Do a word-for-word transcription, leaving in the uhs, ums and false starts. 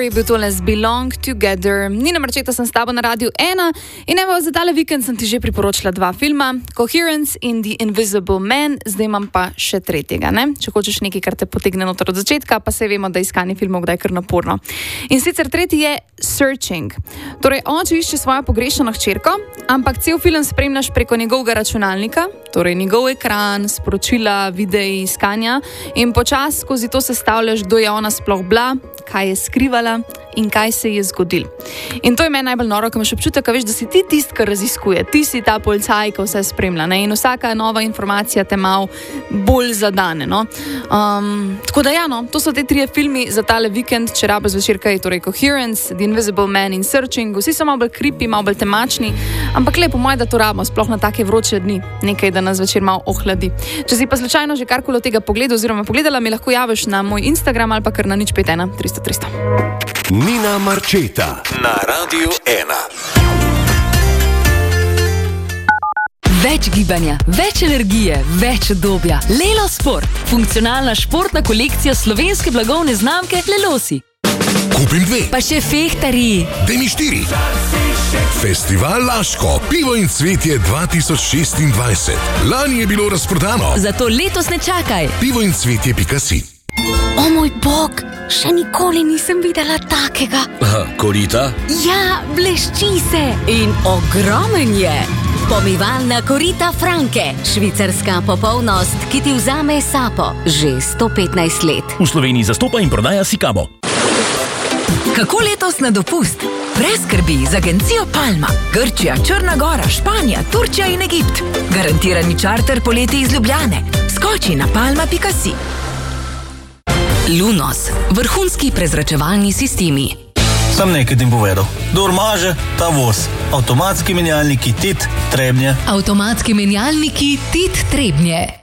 Fury, bil tole z Belong Together. Nina Marčeta, sem s tabo na Radiu ena in evo, za tale vikend sem ti že priporočila dva filma, Coherence in The Invisible Man, zdaj imam pa še tretjega, ne? Če hočeš nekaj, kar te potegne noter od začetka, pa se vemo, da iskanje filmov kdaj kar naporno. In sicer tretji je Searching. Torej, oče išče svojo pogrešano hčerko, ampak cel film spremljaš preko njegovega računalnika, torej njegov ekran, sporočila, videi, iskanja in počas skozi to sestavljaš, kdo je ona sploh bila, kaj je skrivala in kaj se je zgodil. In to je meni najbolj noro, ko imaš občutek, veš, da si ti tist, ki raziskuje, ti si ta policaj, ki vse spremlja, ne? In vsaka nova informacija te malo bolj zadane, no? Um, tako da ja, no, to so te trije filmi za tale vikend, če rabe zvečer kaj, torej Coherence, The Invisible Man in Searching, vsi so malo bolj creepy, malo bolj temačni, ampak lepo moj, da to rabimo, sploh na take vroče dni, nekaj, da nas večer malo ohladi. Če si pa slučajno že karkoli od tega pogledal oziroma pogledala, mi lahko javiš na moj Instagram ali pa kar na nič pet ena tristo tristo. Nina Marčeta na Radiu ena. Več gibanja, več energije, več udobja. Lelo Sport. Funkcionalna športna kolekcija slovenske blagovne znamke Lelosi. Kupim dve. Pa še fehtarji. Daj mi štiri. Festival Laško, pivo in cvetje dva tisoč šestindvajset. Lani je bilo razprodano. Zato letos ne čakaj. pivo in cvetje pika si. O moj bog, še nikoli nisem videla takega. Aha, korita? Ja, blešči se in ogromen je. Pomivalna korita Franke, švicarska popolnost, ki ti vzame sapo že sto petnajst let. V Sloveniji zastopa in prodaja Sikabo. Kako letos na dopust? Brez skrbi z agencijo Palma. Grčija, Črna Gora, Španija, Turčija in Egipt. Garantirani čarter poleti iz Ljubljane. Skoči na palma pika si. Lunos, vrhunski prezračevalni sistemi. Sam nekaj ti povedal. Kdor maže, ta voz. Avtomatski menjalniki Tit Trebnje. Avtomatski menjalniki Tit Trebnje.